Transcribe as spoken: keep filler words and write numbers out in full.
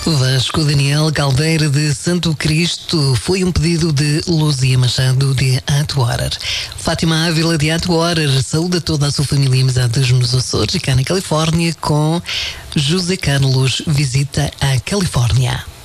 Vasco Daniel Caldeira de Santo Cristo foi um pedido de Luzia Machado de Atwater. Fátima Ávila de Atwater saúda toda a sua família e amizades nos Açores e cá na Califórnia com José Carlos visita a Califórnia.